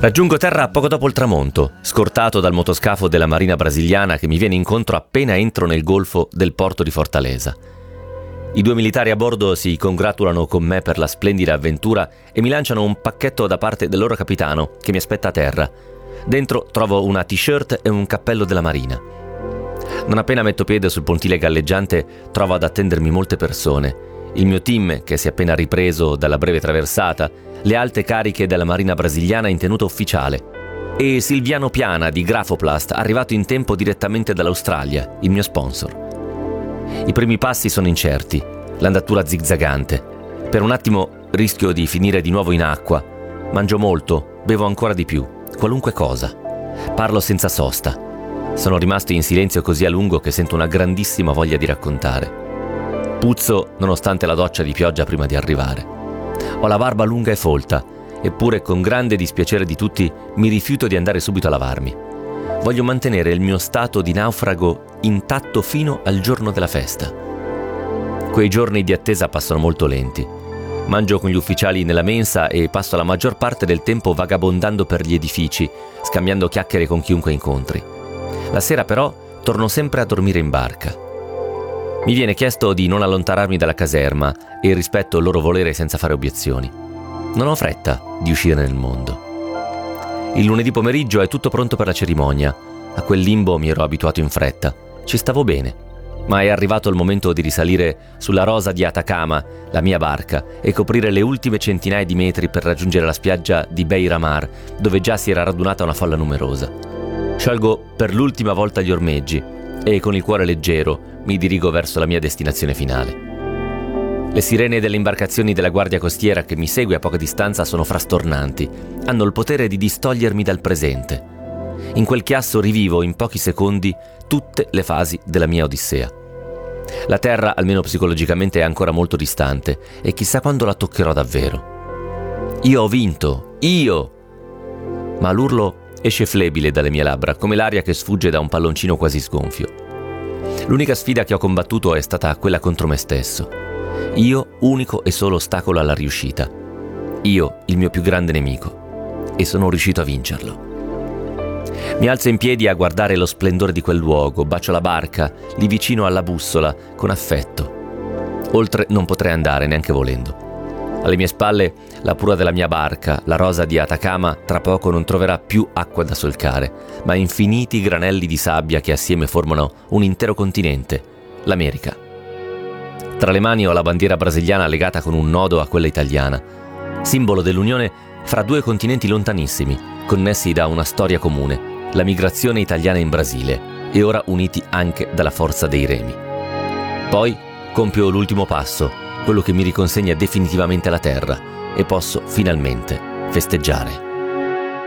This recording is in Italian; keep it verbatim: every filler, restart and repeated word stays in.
Raggiungo terra poco dopo il tramonto, scortato dal motoscafo della Marina brasiliana che mi viene incontro appena entro nel golfo del porto di Fortaleza. I due militari a bordo si congratulano con me per la splendida avventura e mi lanciano un pacchetto da parte del loro capitano che mi aspetta a terra. Dentro trovo una t-shirt e un cappello della Marina. Non appena metto piede sul pontile galleggiante trovo ad attendermi molte persone. Il mio team, che si è appena ripreso dalla breve traversata, le alte cariche della Marina brasiliana in tenuta ufficiale e Silviano Piana di Grafoplast, arrivato in tempo direttamente dall'Australia, il mio sponsor. I primi passi sono incerti, l'andatura zigzagante. Per un attimo rischio di finire di nuovo in acqua. Mangio molto, bevo ancora di più, qualunque cosa. Parlo senza sosta. Sono rimasto in silenzio così a lungo che sento una grandissima voglia di raccontare. Puzzo nonostante la doccia di pioggia prima di arrivare. Ho la barba lunga e folta, eppure con grande dispiacere di tutti mi rifiuto di andare subito a lavarmi. Voglio mantenere il mio stato di naufrago intatto fino al giorno della festa. Quei giorni di attesa passano molto lenti. Mangio con gli ufficiali nella mensa e passo la maggior parte del tempo vagabondando per gli edifici, scambiando chiacchiere con chiunque incontri. La sera però torno sempre a dormire in barca. Mi viene chiesto di non allontanarmi dalla caserma e rispetto il loro volere senza fare obiezioni. Non ho fretta di uscire nel mondo. Il lunedì pomeriggio è tutto pronto per la cerimonia. A quel limbo mi ero abituato in fretta. Ci stavo bene. Ma è arrivato il momento di risalire sulla Rosa di Atacama, la mia barca, e coprire le ultime centinaia di metri per raggiungere la spiaggia di Beira Mar, dove già si era radunata una folla numerosa. Sciolgo per l'ultima volta gli ormeggi e con il cuore leggero mi dirigo verso la mia destinazione finale. Le sirene delle imbarcazioni della Guardia Costiera che mi segue a poca distanza sono frastornanti, hanno il potere di distogliermi dal presente. In quel chiasso rivivo in pochi secondi tutte le fasi della mia odissea. La terra, almeno psicologicamente, è ancora molto distante e chissà quando la toccherò davvero. Io ho vinto, io! Ma l'urlo esce flebile dalle mie labbra, come l'aria che sfugge da un palloncino quasi sgonfio. L'unica sfida che ho combattuto è stata quella contro me stesso. Io, unico e solo ostacolo alla riuscita. Io, il mio più grande nemico. E sono riuscito a vincerlo. Mi alzo in piedi a guardare lo splendore di quel luogo, bacio la barca, lì vicino alla bussola, con affetto. Oltre non potrei andare, neanche volendo. Alle mie spalle la prua della mia barca, la Rosa di Atacama, tra poco non troverà più acqua da solcare, ma infiniti granelli di sabbia che assieme formano un intero continente, l'America. Tra le mani ho la bandiera brasiliana legata con un nodo a quella italiana, simbolo dell'unione fra due continenti lontanissimi, connessi da una storia comune, la migrazione italiana in Brasile, e ora uniti anche dalla forza dei remi. Poi compio l'ultimo passo, quello che mi riconsegna definitivamente la terra, e posso finalmente festeggiare.